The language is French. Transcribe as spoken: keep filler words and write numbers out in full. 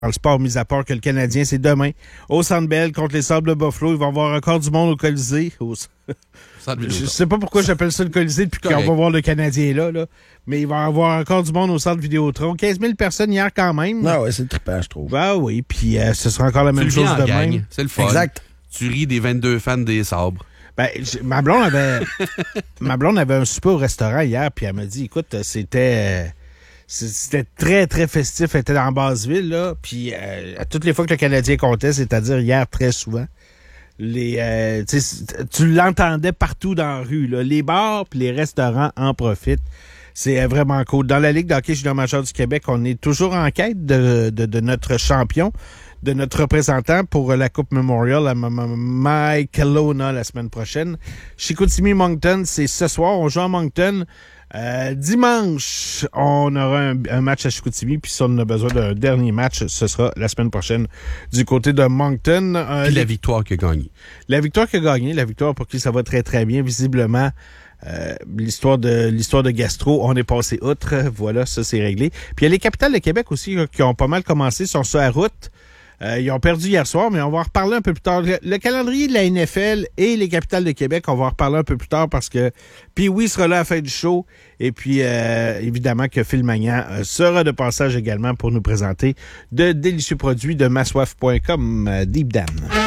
dans le sport, mis à part que le Canadien, c'est demain, au Centre Bell contre les Sables de Buffalo. Il va y avoir encore du monde au Colisée. Au... Je sais pas pourquoi j'appelle ça le Colisée depuis qu'on va voir le Canadien là, là. Mais il va y avoir encore du monde au Centre Vidéotron. quinze mille personnes hier quand même. Non, ouais, c'est trippant, je trouve. Ah oui, puis euh, ce sera encore la même tu chose demain. Gang. C'est le fun. Exact. Tu ris des vingt-deux fans des Sabres. Ben, ma blonde avait ma blonde avait un souper au restaurant hier, puis elle m'a dit, écoute, c'était... Euh, C'était très, très festif. Elle était dans Basseville, là. Puis, euh, à toutes les fois que le Canadien comptait, c'est-à-dire hier très souvent, les, euh, tu l'entendais partout dans la rue, là. Les bars puis les restaurants en profitent. C'est vraiment cool. Dans la Ligue d'hockey junior majeur du Québec, on est toujours en quête de, de, de notre champion, de notre représentant pour la Coupe Memorial à Mike Kelowna la semaine prochaine. Chicoutimi-Moncton, c'est ce soir. On joue à Moncton. Euh, dimanche, on aura un, un match à Chicoutimi, puis si on a besoin d'un dernier match, ce sera la semaine prochaine du côté de Moncton. Euh, puis la victoire qui a gagné. La victoire qui a gagné, la victoire pour qui ça va très très bien, visiblement. Euh, l'histoire de l'histoire de Gastro, on est passé outre, voilà, ça c'est réglé. Puis il y a les Capitales de Québec aussi qui ont pas mal commencé, sont sur la route. Euh, ils ont perdu hier soir, mais on va en reparler un peu plus tard. Le, le calendrier de la N F L et les Capitales de Québec, on va en reparler un peu plus tard parce que puis oui sera là à la fin du show. Et puis, euh, évidemment que Phil Magnan euh, sera de passage également pour nous présenter de délicieux produits de massoif point com. Euh, Deep Dan.